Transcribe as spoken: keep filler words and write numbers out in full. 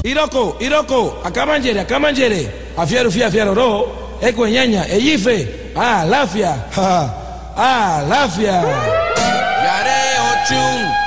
Iroko, Iroko, akamangere, akamangere, afiaru fia fiaroro, ekwenyanya, eyife, ah, lafia, ha, ah, lafia. Yare Ochun.